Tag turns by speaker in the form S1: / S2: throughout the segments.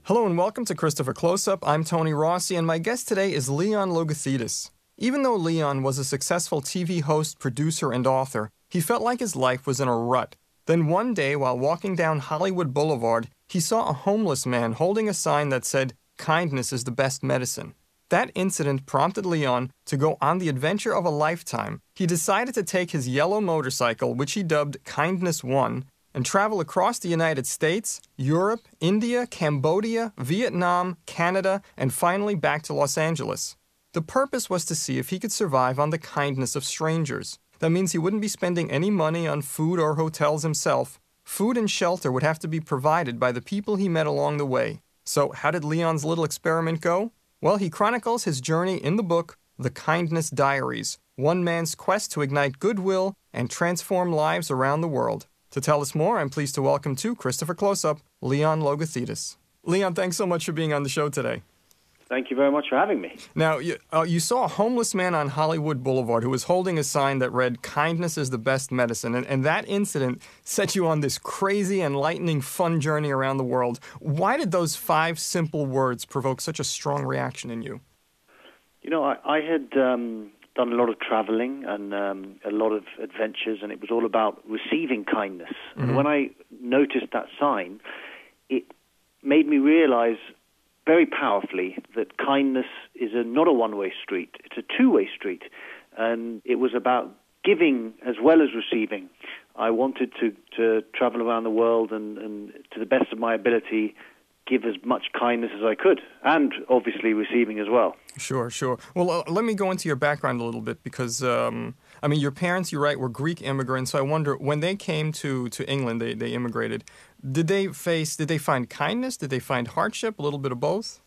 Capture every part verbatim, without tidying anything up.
S1: Hello and welcome to Christopher Close-Up. I'm Tony Rossi, and my guest today is Leon Logothetis. Even though Leon was a successful T V host, producer, and author, he felt like his life was in a rut. Then one day, while walking down Hollywood Boulevard, he saw a homeless man holding a sign that said, "Kindness is the best medicine." That incident prompted Leon to go on the adventure of a lifetime. He decided to take his yellow motorcycle, which he dubbed Kindness One, and travel across the United States, Europe, India, Cambodia, Vietnam, Canada, and finally back to Los Angeles. The purpose was to see if he could survive on the kindness of strangers. That means he wouldn't be spending any money on food or hotels himself. Food and shelter would have to be provided by the people he met along the way. So how did Leon's little experiment go? Well, he chronicles his journey in the book, The Kindness Diaries, one man's quest to ignite goodwill and transform lives around the world. To tell us more, I'm pleased to welcome to Christopher Close-Up, Leon Logothetis. Leon, thanks so much for being on the show today.
S2: Thank you very much for having me.
S1: Now, you, uh, you saw a homeless man on Hollywood Boulevard who was holding a sign that read, "Kindness is the best medicine," and, and that incident set you on this crazy, enlightening, fun journey around the world. Why did those five simple words provoke such a strong reaction in you?
S2: You know, I, I had um, done a lot of traveling and um, a lot of adventures, and it was all about receiving kindness. Mm-hmm. And when I noticed that sign, it made me realize very powerfully that kindness is a, not a one-way street. It's a two-way street. And it was about giving as well as receiving. I wanted to, to travel around the world and, and, to the best of my ability, give as much kindness as I could, and obviously receiving as well.
S1: Sure, sure. Well, uh, let me go into your background a little bit because, um, I mean, your parents, you're right, were Greek immigrants. So I wonder, when they came to, to England, they, they immigrated, did they face, did they find kindness? Did they find hardship? A little bit of both?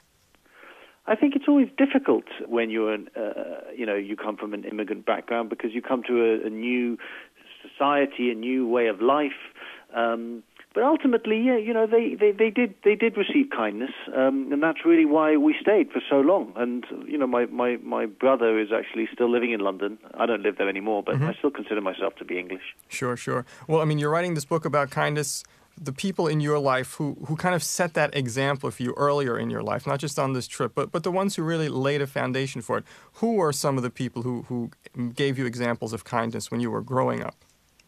S2: I think it's always difficult when you're, an, uh, you know, you come from an immigrant background because you come to a, a new society, a new way of life. Um, But ultimately, yeah, you know, they, they, they did they did receive kindness, um, and that's really why we stayed for so long. And you know, my, my, my brother is actually still living in London. I don't live there anymore, but mm-hmm. I still consider myself to be English.
S1: Sure, sure. Well, I mean, you're writing this book about kindness. The people in your life who, who kind of set that example for you earlier in your life, not just on this trip, but, but the ones who really laid a foundation for it. Who were some of the people who, who gave you examples of kindness when you were growing up?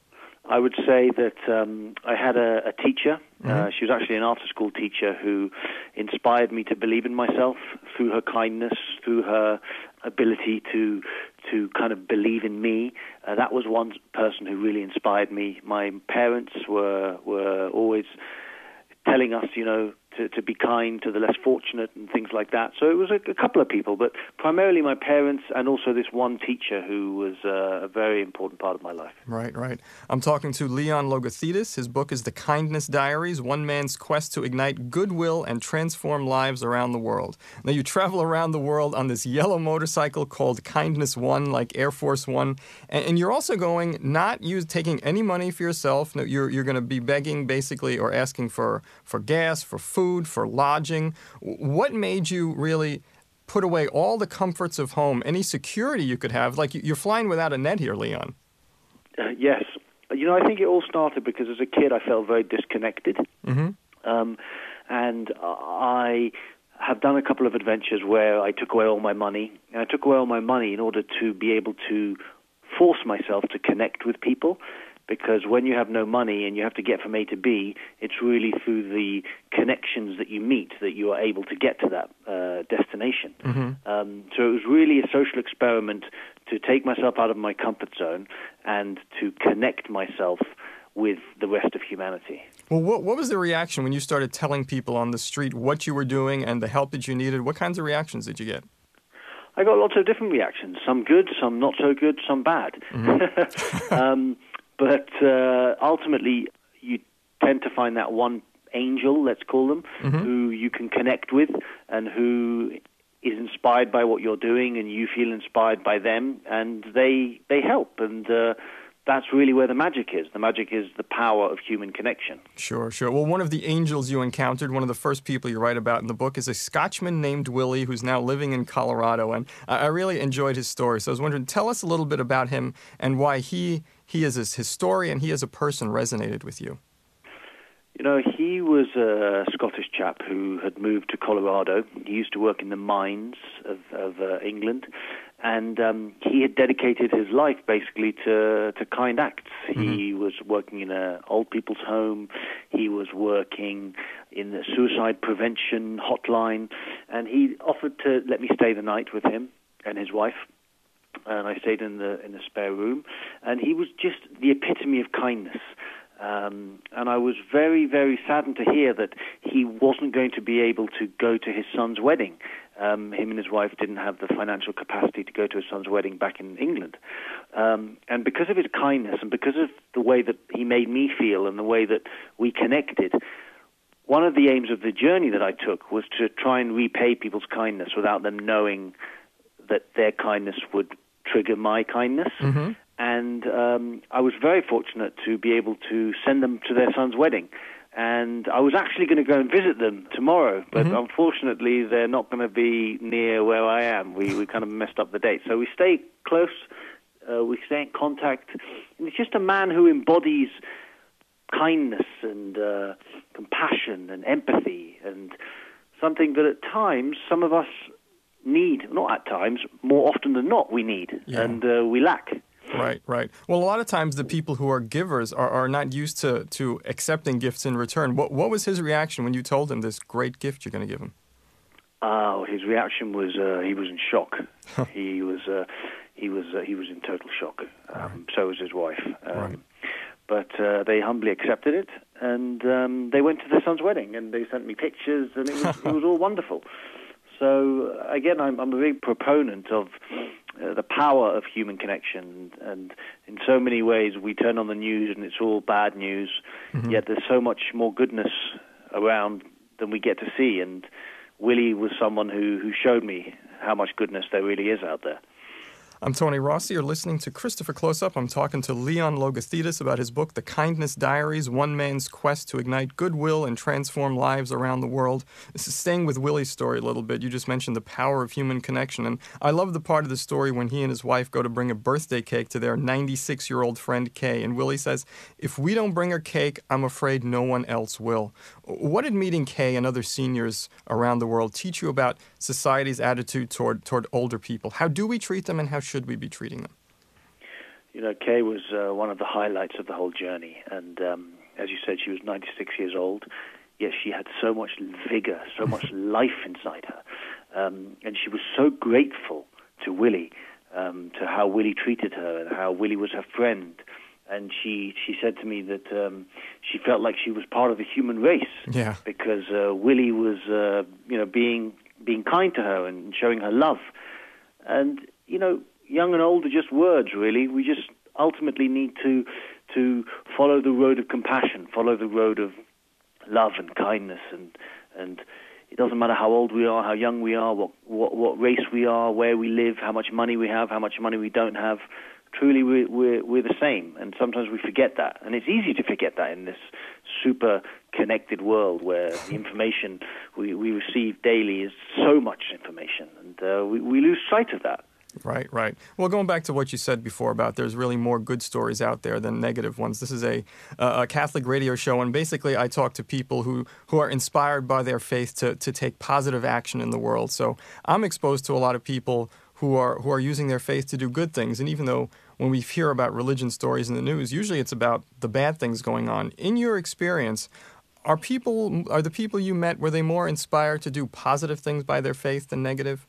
S2: I would say that um, I had a, a teacher.
S1: Mm-hmm.
S2: Uh, she was actually an after-school teacher who inspired me to believe in myself through her kindness, through her ability to to kind of believe in me. Uh, that was one person who really inspired me. My parents were were always telling us, you know, to, to be kind to the less fortunate and things like that. So it was a, a couple of people, but primarily my parents and also this one teacher who was uh, a very important part of my life.
S1: Right, right. I'm talking to Leon Logothetis. His book is The Kindness Diaries, one man's quest to ignite goodwill and transform lives around the world. Now, you travel around the world on this yellow motorcycle called Kindness One, like Air Force One, and, and you're also going, not use, taking any money for yourself. No, you're, you're going to be begging, basically, or asking for, for gas, for food, food, for lodging. What made you really put away all the comforts of home, any security you could have? Like, you're flying without a net here, Leon.
S2: Uh, yes. You know, I think it all started because as a kid I felt very disconnected.
S1: Mm-hmm.
S2: Um, and I have done a couple of adventures where I took away all my money. And I took away all my money in order to be able to force myself to connect with people. Because when you have no money and you have to get from A to B, it's really through the connections that you meet that you are able to get to that uh, destination.
S1: Mm-hmm.
S2: Um, so it was really a social experiment to take myself out of my comfort zone and to connect myself with the rest of humanity.
S1: Well, what, what was the reaction when you started telling people on the street what you were doing and the help that you needed? What kinds of reactions did you get?
S2: I got lots of different reactions, some good, some not so good, some bad. Mm-hmm. um, But uh, ultimately, you tend to find that one angel, let's call them, mm-hmm. who you can connect with and who is inspired by what you're doing, and you feel inspired by them, and they they help. And uh, that's really where the magic is. The magic is the power of human connection.
S1: Sure, sure. Well, one of the angels you encountered, one of the first people you write about in the book, is a Scotchman named Willie who's now living in Colorado. And I really enjoyed his story. So I was wondering, tell us a little bit about him and why he, he as a historian, he as a person resonated with you.
S2: You know, he was a Scottish chap who had moved to Colorado. He used to work in the mines of, of uh, England, and um, he had dedicated his life basically to, to kind acts. Mm-hmm. He was working in an old people's home. He was working in the suicide prevention hotline, and he offered to let me stay the night with him and his wife. And I stayed in the in the spare room, and he was just the epitome of kindness. Um, and I was very, very saddened to hear that he wasn't going to be able to go to his son's wedding. Um, him and his wife didn't have the financial capacity to go to his son's wedding back in England. Um, and because of his kindness and because of the way that he made me feel and the way that we connected, one of the aims of the journey that I took was to try and repay people's kindness without them knowing that their kindness would trigger my kindness. Mm-hmm. And um, I was very fortunate to be able to send them to their son's wedding. And I was actually going to go and visit them tomorrow, but mm-hmm. unfortunately they're not going to be near where I am. We we kind of messed up the date. So we stay close, uh, we stay in contact. And it's just a man who embodies kindness and uh, compassion and empathy, and something that at times some of us need, not at times, more often than not we need, yeah. and uh, we lack.
S1: Right, right. Well, a lot of times the people who are givers are, are not used to, to accepting gifts in return. What what was his reaction when you told him this great gift you're going to give him?
S2: Oh, his reaction was uh, he was in shock. he was uh, he was uh, he was in total shock. Um, right. So was his wife. Um, right. But uh, they humbly accepted it, and um, they went to their son's wedding, and they sent me pictures, and it was it was all wonderful. So again, I'm I'm a big proponent of Uh, the power of human connection, and in so many ways we turn on the news and it's all bad news, mm-hmm. yet there's so much more goodness around than we get to see, and Willie was someone who, who showed me how much goodness there really is out there.
S1: I'm Tony Rossi. You're listening to Christopher Close Up. I'm talking to Leon Logothetis about his book, The Kindness Diaries, One Man's Quest to Ignite Goodwill and Transform Lives Around the World. This is staying with Willie's story a little bit. You just mentioned the power of human connection, and I love the part of the story when he and his wife go to bring a birthday cake to their ninety-six-year-old friend, Kay, and Willie says, if we don't bring her cake, I'm afraid no one else will. What did meeting Kay and other seniors around the world teach you about society's attitude toward, toward older people? How do we treat them, and how should we be treating them?
S2: You know, Kay was uh, one of the highlights of the whole journey. And um, as you said, she was ninety-six years old, yet she had so much vigor, so much life inside her. Um, and she was so grateful to Willie, um, to how Willie treated her and how Willie was her friend. And she, she said to me that um, she felt like she was part of the human race,
S1: yeah.
S2: because uh, Willie was, uh, you know, being being kind to her and showing her love. And, you know, young and old are just words, really. We just ultimately need to to follow the road of compassion, follow the road of love and kindness, and and it doesn't matter how old we are, how young we are, what what, what race we are, where we live, how much money we have, how much money we don't have. Truly, we're, we're, we're the same, and sometimes we forget that. And it's easy to forget that in this super connected world where the information we, we receive daily is so much information, and uh, we, we lose sight of that.
S1: Right, right. Well, going back to what you said before about there's really more good stories out there than negative ones. This is a, uh, a Catholic radio show, and basically I talk to people who, who are inspired by their faith to, to take positive action in the world. So I'm exposed to a lot of people who are who are using their faith to do good things. And even though when we hear about religion stories in the news, usually it's about the bad things going on. In your experience, are people are the people you met, were they more inspired to do positive things by their faith than negative?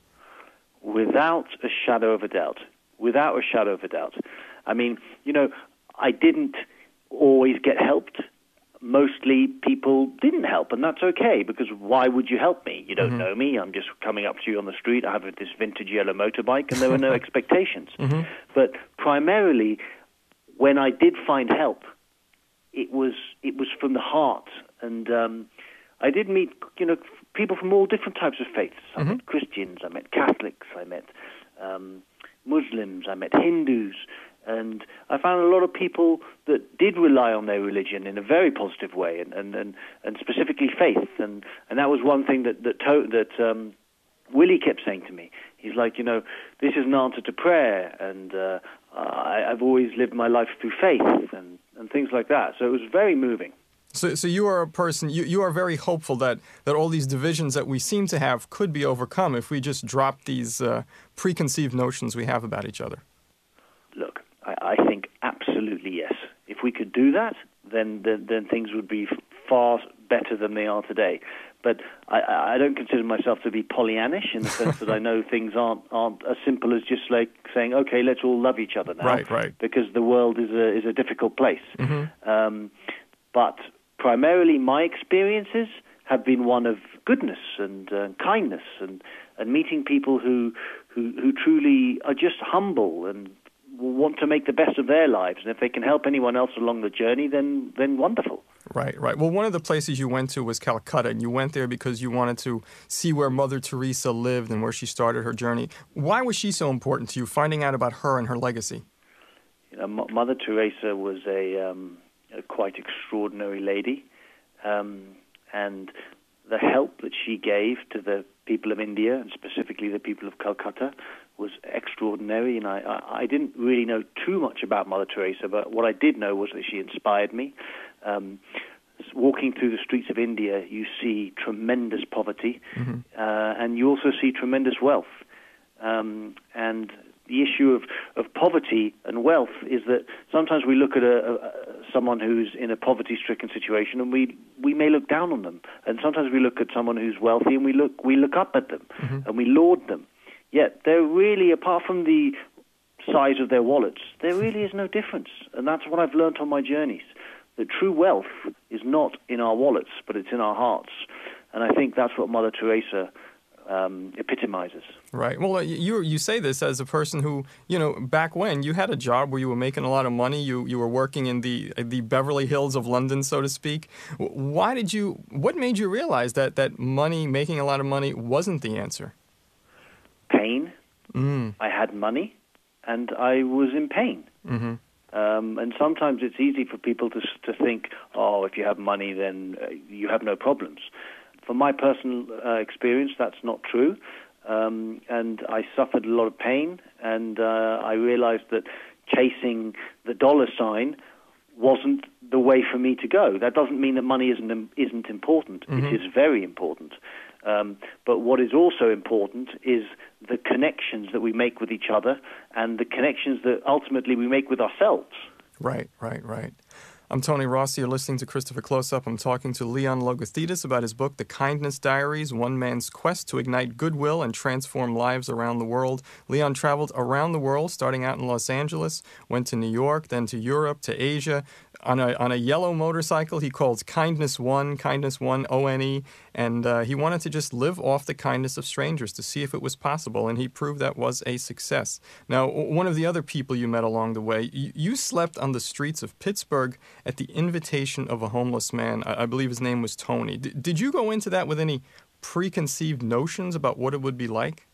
S2: Without a shadow of a doubt. Without a shadow of a doubt. I mean, you know, I didn't always get helped. Mostly people didn't help, and that's okay, because why would you help me? You don't mm-hmm. know me. I'm just coming up to you on the street. I have this vintage yellow motorbike, and there were no expectations. Mm-hmm. But primarily, when I did find help, it was it was from the heart. And um, I did meet, you know, people from all different types of faiths. I mm-hmm. met Christians, I met Catholics, I met um, Muslims, I met Hindus. And I found a lot of people that did rely on their religion in a very positive way, and, and, and, and specifically faith. And, and that was one thing that that, to, that um, Willie kept saying to me. He's like, you know, this is an answer to prayer, and uh, I, I've always lived my life through faith, and, and things like that. So it was very moving.
S1: So, so you are a person, you, you are very hopeful that, that all these divisions that we seem to have could be overcome if we just drop these uh, preconceived notions we have about each other.
S2: Look, I, I think absolutely yes. If we could do that, then, then, then things would be far better than they are today. But I, I don't consider myself to be Pollyannish in the sense that I know things aren't aren't as simple as just like saying, okay, let's all love each other now.
S1: Right, right.
S2: Because the world is a, is a difficult place.
S1: Mm-hmm.
S2: Um, but primarily my experiences have been one of goodness and uh, kindness and, and meeting people who, who who truly are just humble and want to make the best of their lives. And if they can help anyone else along the journey, then then wonderful.
S1: Right, right. Well, one of the places you went to was Calcutta, and you went there because you wanted to see where Mother Teresa lived and where she started her journey. Why was she so important to you, finding out about her and her legacy?
S2: You know, M- Mother Teresa was a, um, a quite extraordinary lady, um, and the help that she gave to the people of India, and specifically the people of Calcutta, was extraordinary. And I, I, I didn't really know too much about Mother Teresa, but what I did know was that she inspired me. Um, walking through the streets of India, you see tremendous poverty, mm-hmm. uh, and you also see tremendous wealth. Um, and the issue of, of poverty and wealth is that sometimes we look at a, a, someone who's in a poverty-stricken situation, and we, we may look down on them. And sometimes we look at someone who's wealthy, and we look we look up at them, mm-hmm. and we laud them. Yet they're really, apart from the size of their wallets, there really is no difference. And that's what I've learned on my journeys. The true wealth is not in our wallets, but it's in our hearts. And I think that's what Mother Teresa um, epitomizes.
S1: Right. Well, you you say this as a person who, you know, back when you had a job where you were making a lot of money, you you were working in the the Beverly Hills of London, so to speak. Why did you, what made you realize that, that money, making a lot of money, wasn't the answer?
S2: Pain.
S1: Mm.
S2: I had money, and I was in pain.
S1: Mm-hmm.
S2: Um, and sometimes it's easy for people to to think, oh, if you have money, then uh, you have no problems. From my personal uh, experience, that's not true. Um, and I suffered a lot of pain, and uh, I realized that chasing the dollar sign wasn't the way for me to go. That doesn't mean that money isn't isn't important. Mm-hmm. It is very important. Um, but what is also important is the connections that we make with each other and the connections that ultimately we make with ourselves.
S1: Right, right, right. I'm Tony Rossi. You're listening to Christopher Close-Up. I'm talking to Leon Logothetis about his book, The Kindness Diaries, One Man's Quest to Ignite Goodwill and Transform Lives Around the World. Leon traveled around the world, starting out in Los Angeles, went to New York, then to Europe, to Asia. On a on a yellow motorcycle he called Kindness One, Kindness One, O N E, and uh, he wanted to just live off the kindness of strangers to see if it was possible, and he proved that was a success. Now, one of the other people you met along the way, you, you slept on the streets of Pittsburgh at the invitation of a homeless man. I, I believe his name was Tony. D- did you go into that with any preconceived notions about what it would be like?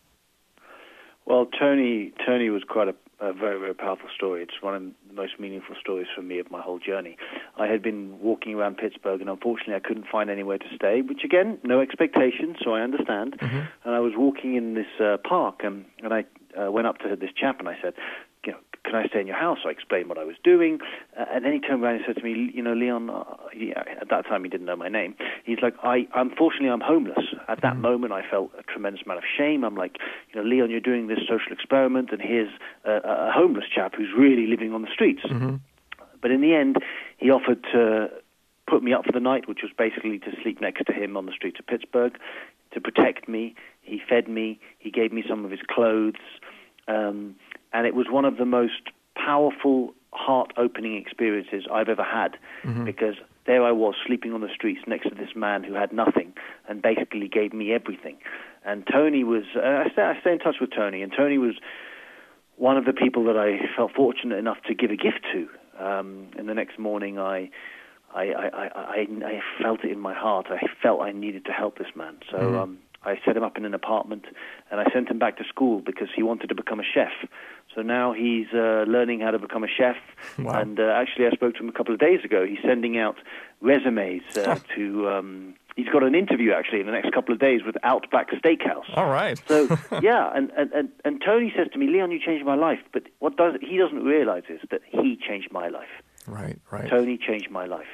S2: Well, Tony Tony was quite a, a very, very powerful story. It's one of the most meaningful stories for me of my whole journey. I had been walking around Pittsburgh, and unfortunately I couldn't find anywhere to stay, which, again, no expectation, so I understand. Mm-hmm. And I was walking in this uh, park, and, and I uh, went up to this chap, and I said, you know, can I stay in your house? So I explained what I was doing, uh, and then he turned around and said to me, you know, Leon, uh, he, at that time he didn't know my name. He's like, I, unfortunately, I'm homeless. At that mm-hmm. moment, I felt a tremendous amount of shame. I'm like, you know, Leon, you're doing this social experiment, and here's a, a homeless chap who's really living on the streets. Mm-hmm. But in the end, he offered to put me up for the night, which was basically to sleep next to him on the streets of Pittsburgh, to protect me. He fed me. He gave me some of his clothes. Um, and it was one of the most powerful, heart-opening experiences I've ever had, mm-hmm. because there I was sleeping on the streets next to this man who had nothing and basically gave me everything. And Tony was, uh, I, stay, I stay in touch with Tony, and Tony was one of the people that I felt fortunate enough to give a gift to. Um, and the next morning I, I, I, I, I felt it in my heart. I felt I needed to help this man. So mm-hmm. um, I set him up in an apartment, and I sent him back to school because he wanted to become a chef. So now he's uh, learning how to become a chef. Wow. And uh, actually, I spoke to him a couple of days ago. He's sending out resumes uh, to... Um, he's got an interview, actually, in the next couple of days with Outback Steakhouse.
S1: All right.
S2: So, yeah, and, and, and Tony says to me, Leon, you changed my life. But what does he doesn't realize is that he changed my life.
S1: Right, right.
S2: Tony changed my life.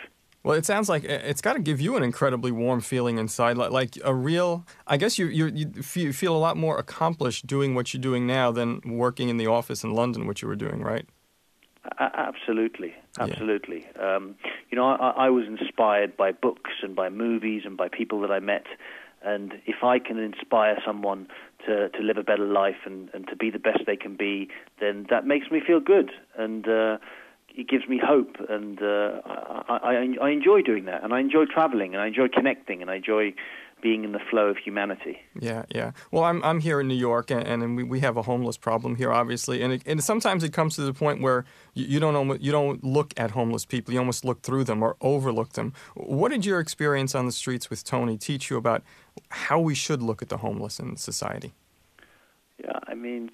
S1: Well, it sounds like it's got to give you an incredibly warm feeling inside, like, like a real. I guess you you you feel, feel a lot more accomplished doing what you're doing now than working in the office in London, which you were doing, right?
S2: A- absolutely, absolutely. Yeah. Um, you know, I, I was inspired by books and by movies and by people that I met, and if I can inspire someone to to live a better life and, and to be the best they can be, then that makes me feel good, and uh, it gives me hope, and uh, I, I, I enjoy doing that, and I enjoy traveling, and I enjoy connecting, and I enjoy being in the flow of humanity.
S1: Yeah, yeah. Well, I'm I'm here in New York, and, and we, we have a homeless problem here, obviously, and it, and sometimes it comes to the point where you, you don't almost, you don't look at homeless people, you almost look through them or overlook them. What did your experience on the streets with Tony teach you about how we should look at the homeless in society?
S2: Yeah, I mean,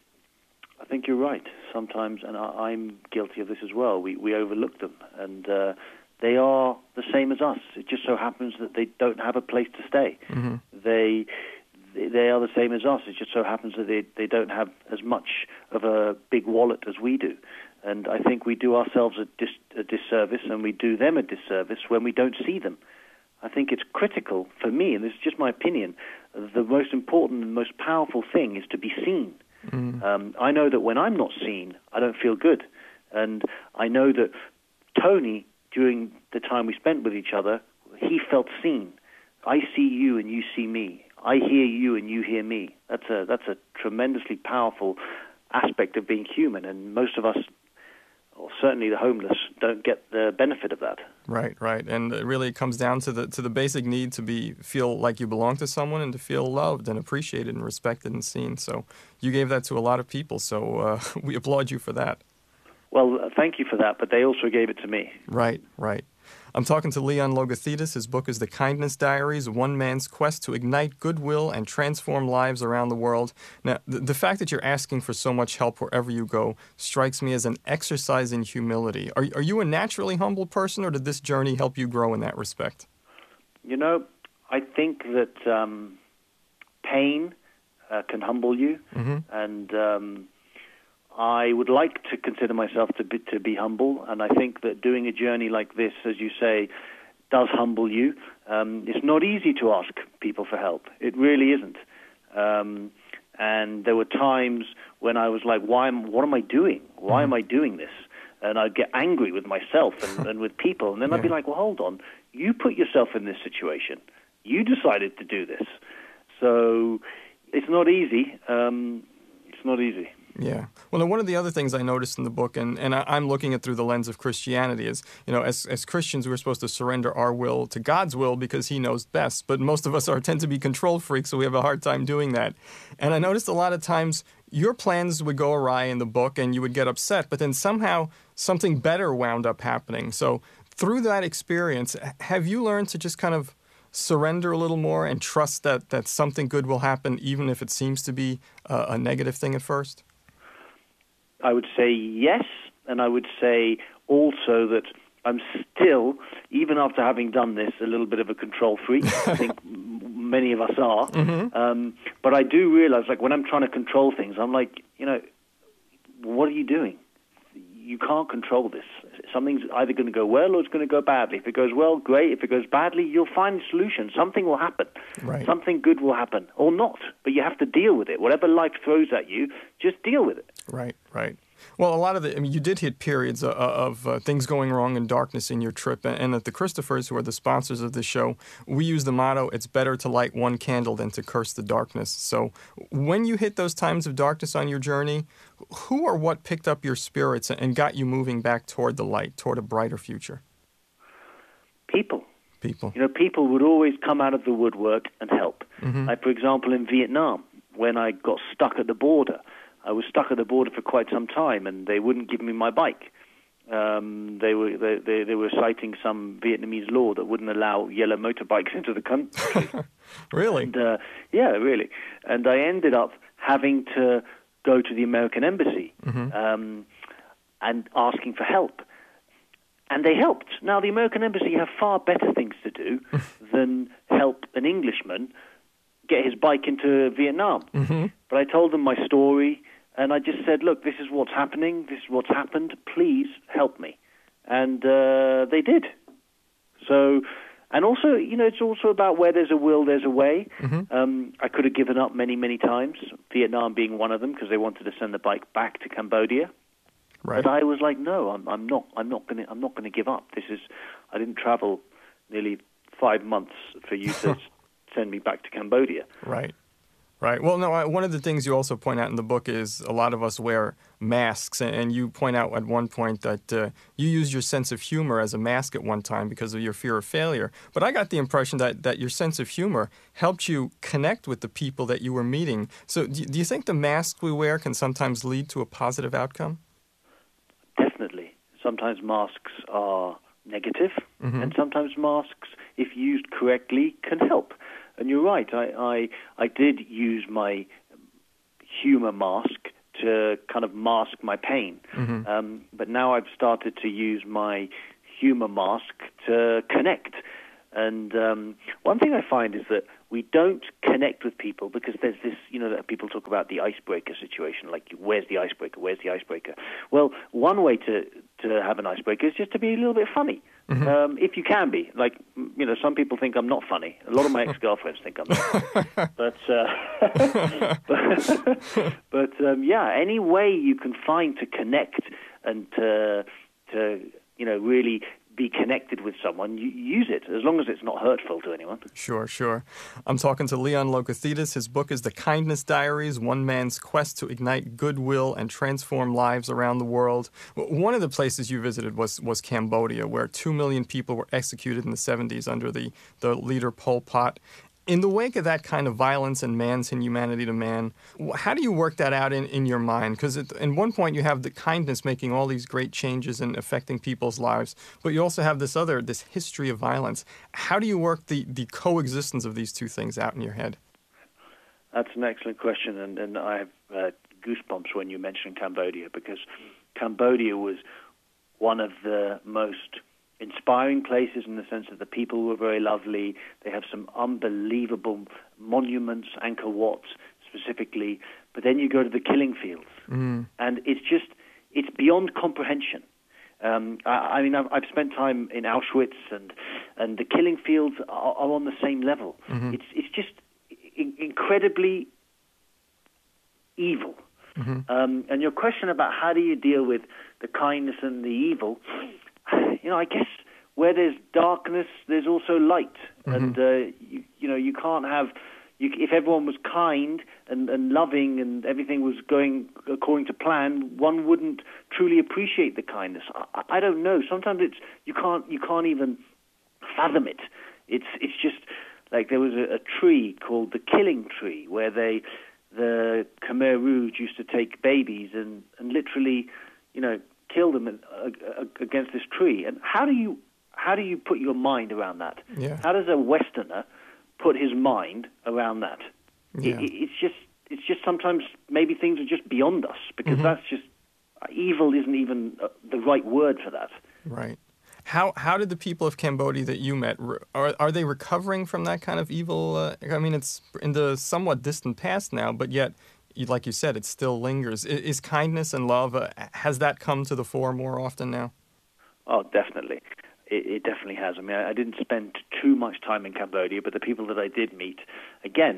S2: I think you're right. Sometimes, and I, I'm guilty of this as well, we, we overlook them, and uh, they are the same as us. It just so happens that they don't have a place to stay. Mm-hmm. They they are the same as us. It just so happens that they, they don't have as much of a big wallet as we do. And I think we do ourselves a, dis, a disservice, and we do them a disservice when we don't see them. I think it's critical for me, and this is just my opinion, the most important and most powerful thing is to be seen. Mm. Um, I know that when I'm not seen, I don't feel good. And I know that Tony, during the time we spent with each other, he felt seen. I see you and you see me. I hear you and you hear me. That's a that's a tremendously powerful aspect of being human, and most of us, or certainly the homeless, don't get the benefit of that. Right, right. And it really comes down to the to the basic need to be feel like you belong to someone and to feel loved and appreciated and respected and seen. So you gave that to a lot of people, so uh, we applaud you for that. Well, uh, thank you for that, but they also gave it to me. Right, right. I'm talking to Leon Logothetis. His book is The Kindness Diaries, One Man's Quest to Ignite Goodwill and Transform Lives Around the World. Now, the, the fact that you're asking for so much help wherever you go strikes me as an exercise in humility. Are, are you a naturally humble person, or did this journey help you grow in that respect? You know, I think that um, pain uh, can humble you, mm-hmm. and um, I would like to consider myself to be, to be humble, and I think that doing a journey like this, as you say, does humble you. Um, it's not easy to ask people for help. It really isn't. Um, and there were times when I was like, "Why am? What am I doing? Why mm-hmm. am I doing this?" And I'd get angry with myself and, and with people, and then yeah. I'd be like, "Well, hold on. You put yourself in this situation. You decided to do this." So it's not easy. Um, it's not easy. Yeah. Well, now, one of the other things I noticed in the book, and, and I, I'm looking at it through the lens of Christianity, is, you know, as as Christians, we're supposed to surrender our will to God's will because he knows best. But most of us are tend to be control freaks, so we have a hard time doing that. And I noticed a lot of times your plans would go awry in the book and you would get upset, but then somehow something better wound up happening. So through that experience, have you learned to just kind of surrender a little more and trust that, that something good will happen, even if it seems to be a, a negative thing at first? I would say yes, and I would say also that I'm still, even after having done this, a little bit of a control freak. I think many of us are. Mm-hmm. Um, but I do realize, like, when I'm trying to control things, I'm like, you know, what are you doing? You can't control this. Something's either going to go well or it's going to go badly. If it goes well, great. If it goes badly, you'll find a solution. Something will happen. Right. Something good will happen, or not. But you have to deal with it. Whatever life throws at you, just deal with it. Right, right. Well, a lot of the, I mean, you did hit periods of, of uh, things going wrong and darkness in your trip. And at the Christophers, who are the sponsors of this show, we use the motto, it's better to light one candle than to curse the darkness. So when you hit those times of darkness on your journey, who or what picked up your spirits and got you moving back toward the light, toward a brighter future? People. People. You know, people would always come out of the woodwork and help. Mm-hmm. Like, for example, in Vietnam, when I got stuck at the border, I was stuck at the border for quite some time, and they wouldn't give me my bike. Um, they were they, they, they were citing some Vietnamese law that wouldn't allow yellow motorbikes into the country. Really? And, uh, yeah, really. And I ended up having to go to the American embassy mm-hmm. um, and asking for help. And they helped. Now, the American embassy have far better things to do than help an Englishman get his bike into Vietnam. Mm-hmm. But I told them my story, and I just said, look, this is what's happening, this is what's happened, please help me. And uh, they did. So, and also, you know, it's also about where there's a will, there's a way.
S1: Mm-hmm.
S2: Um, I could have given up many, many times, Vietnam being one of them, because they wanted to send the bike back to Cambodia.
S1: Right.
S2: But I was like, no, I'm, I'm not. I'm not going to. I'm not going to give up. This is. I didn't travel nearly five months for you to send me back to Cambodia.
S1: Right. Right. Well, no, I, one of the things you also point out in the book is a lot of us wear masks, and, and you point out at one point that uh, you used your sense of humor as a mask at one time because of your fear of failure. But I got the impression that, that your sense of humor helped you connect with the people that you were meeting. So do, do you think the masks we wear can sometimes lead to a positive outcome?
S2: Definitely. Sometimes masks are negative,
S1: mm-hmm.
S2: and sometimes masks, if used correctly, can help. And you're right. I, I I did use my humor mask to kind of mask my pain.
S1: Mm-hmm.
S2: Um, but now I've started to use my humor mask to connect. And um, one thing I find is that we don't connect with people because there's this, you know, that people talk about the icebreaker situation, like where's the icebreaker, where's the icebreaker? Well, one way to, to have an icebreaker is just to be a little bit funny,
S1: mm-hmm.
S2: um, if you can be. Like, you know, some people think I'm not funny. A lot of my ex-girlfriends think I'm not. but, uh, but, but um, yeah, any way you can find to connect and to, to you know, really be connected with someone, you use it, as long as it's not hurtful to anyone.
S1: Sure, sure. I'm talking to Leon Logothetis. His book is The Kindness Diaries, One Man's Quest to Ignite Goodwill and Transform Lives Around the World. One of the places you visited was, was Cambodia, where two million people were executed in the seventies under the, the leader Pol Pot. In the wake of that kind of violence and man's inhumanity to man, how do you work that out in, in your mind? Because at one point you have the kindness making all these great changes and affecting people's lives, but you also have this other, this history of violence. How do you work the, the coexistence of these two things out in your head?
S2: That's an excellent question, and, and I have uh, goosebumps when you mention Cambodia, because Cambodia was one of the most inspiring places in the sense that the people were very lovely. They have some unbelievable monuments, Angkor Wat specifically, but then you go to the killing fields,
S1: mm.
S2: and it's just, it's beyond comprehension. Um, I, I mean, I've, I've spent time in Auschwitz, and and the killing fields are, are on the same level.
S1: Mm-hmm.
S2: It's it's just in, incredibly evil.
S1: Mm-hmm.
S2: Um, and your question about how do you deal with the kindness and the evil, you know, I guess where there's darkness, there's also light.
S1: Mm-hmm.
S2: And, uh, you, you know, you can't have, you, if everyone was kind and, and loving and everything was going according to plan, one wouldn't truly appreciate the kindness. I, I don't know. Sometimes it's, you can't, you can't even fathom it. It's, it's just like there was a, a tree called the Killing Tree where they, the Khmer Rouge used to take babies and, and literally, you know, kill them in, uh, against this tree. And how do you how do you put your mind around that?
S1: Yeah.
S2: How does a Westerner put his mind around that?
S1: Yeah.
S2: It, it's just it's just sometimes maybe things are just beyond us because
S1: mm-hmm.
S2: that's just evil isn't even uh, the right word for that.
S1: Right. How how did the people of Cambodia that you met, are are they recovering from that kind of evil? Uh, I mean, it's in the somewhat distant past now, but yet, like you said, it still lingers. Is kindness and love, uh, has that come to the fore more often now?
S2: Oh, definitely. It, it definitely has. I mean, I, I didn't spend too much time in Cambodia, but the people that I did meet, again,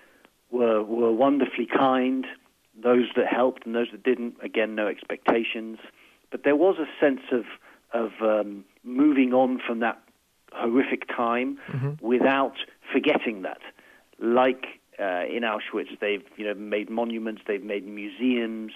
S2: were were wonderfully kind. Those that helped and those that didn't, again, no expectations. But there was a sense of of um, moving on from that horrific time
S1: mm-hmm.
S2: without forgetting that. Like uh, in Auschwitz, they've you know made monuments, they've made museums.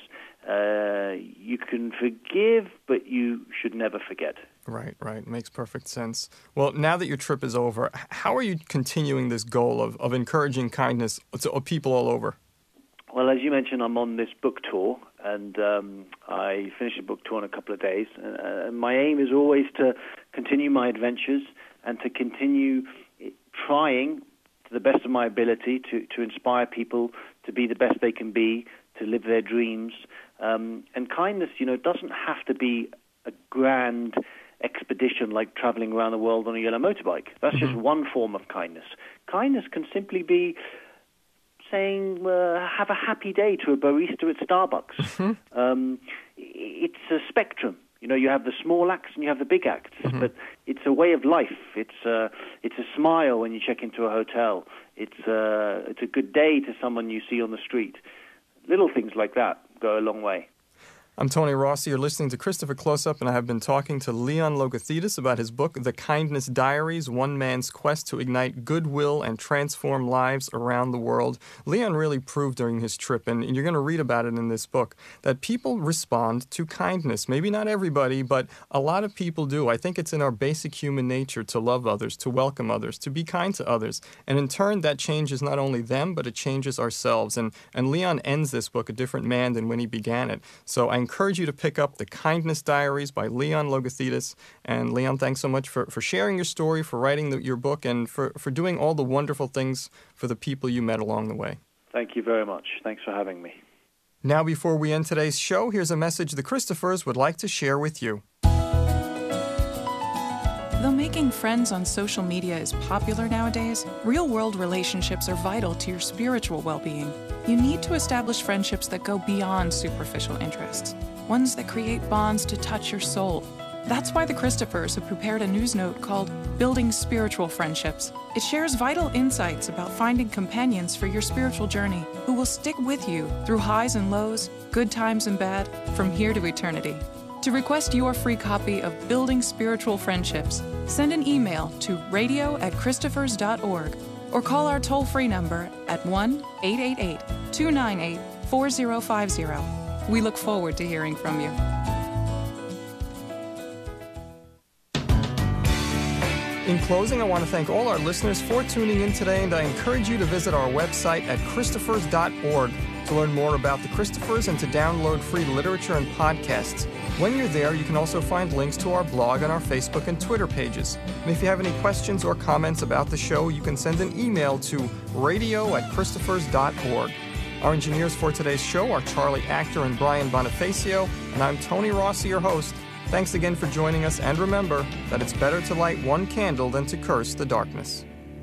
S2: Uh, you can forgive, but you should never forget.
S1: Right, right. Makes perfect sense. Well, now that your trip is over, how are you continuing this goal of, of encouraging kindness to people all over?
S2: Well, as you mentioned, I'm on this book tour, and um, I finished the book tour in a couple of days. Uh, and my aim is always to continue my adventures and to continue trying, to the best of my ability, to, to inspire people to be the best they can be, to live their dreams. Um, and kindness, you know, doesn't have to be a grand expedition like traveling around the world on a yellow motorbike. That's
S1: mm-hmm.
S2: just one form of kindness. Kindness can simply be saying, uh, have a happy day to a barista at Starbucks.
S1: Mm-hmm.
S2: Um, it's a spectrum. You know, you have the small acts and you have the big acts,
S1: Mm-hmm.
S2: but it's a way of life. It's a, it's a smile when you check into a hotel. It's a, it's a good day to someone you see on the street. Little things like that go a long way.
S1: I'm Tony Rossi. You're listening to Christopher Close-Up, and I have been talking to Leon Logothetis about his book, The Kindness Diaries, One Man's Quest to Ignite Goodwill and Transform Lives Around the World. Leon really proved during his trip, and you're going to read about it in this book, that people respond to kindness. Maybe not everybody, but a lot of people do. I think it's in our basic human nature to love others, to welcome others, to be kind to others. And in turn, that changes not only them, but it changes ourselves. And, and Leon ends this book a different man than when he began it. So I encourage you to pick up The Kindness Diaries by Leon Logothetis. And Leon, thanks so much for, for sharing your story, for writing the, your book, and for, for doing all the wonderful things for the people you met along the way.
S2: Thank you very much. Thanks for having me.
S1: Now, before we end today's show, here's a message the Christophers would like to share with you.
S3: Though making friends on social media is popular nowadays, real-world relationships are vital to your spiritual well-being. You need to establish friendships that go beyond superficial interests, ones that create bonds to touch your soul. That's why the Christophers have prepared a news note called Building Spiritual Friendships. It shares vital insights about finding companions for your spiritual journey who will stick with you through highs and lows, good times and bad, from here to eternity. To request your free copy of Building Spiritual Friendships, send an email to radio at christophers dot org or call our toll-free number at one eight eight eight, two nine eight, four zero five zero. We look forward to hearing from you.
S1: In closing, I want to thank all our listeners for tuning in today, and I encourage you to visit our website at christophers dot org to learn more about the Christophers and to download free literature and podcasts. When you're there, you can also find links to our blog on our Facebook and Twitter pages. And if you have any questions or comments about the show, you can send an email to radio at christophers dot org. Our engineers for today's show are Charlie Actor and Brian Bonifacio, and I'm Tony Rossi, your host. Thanks again for joining us, and remember that it's better to light one candle than to curse the darkness.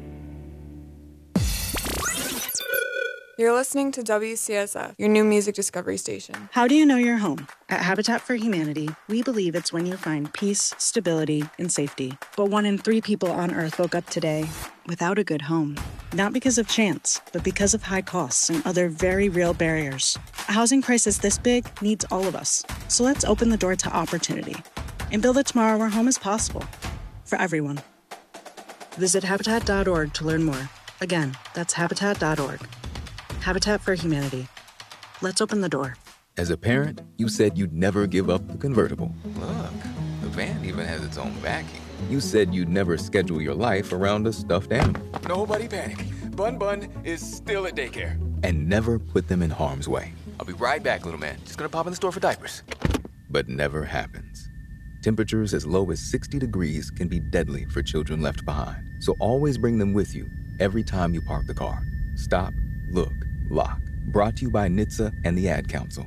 S4: You're listening to W C S F, your new music discovery station.
S5: How do you know you're home? At Habitat for Humanity, we believe it's when you find peace, stability, and safety. But one in three people on Earth woke up today without a good home. Not because of chance, but because of high costs and other very real barriers. A housing crisis this big needs all of us. So let's open the door to opportunity and build a tomorrow where home is possible for everyone. Visit habitat dot org to learn more. Again, that's habitat dot org. Habitat for Humanity. Let's open the door.
S6: As a parent, you said you'd never give up the convertible.
S7: Look, the van even has its own backing.
S6: You said you'd never schedule your life around a stuffed animal.
S7: Nobody panic. Bun Bun is still at daycare.
S6: And never put them in harm's way.
S7: I'll be right back, little man. Just gonna pop in the store for diapers.
S6: But never happens. Temperatures as low as sixty degrees can be deadly for children left behind. So always bring them with you every time you park the car. Stop, look, lock. Brought to you by N H T S A and the Ad Council.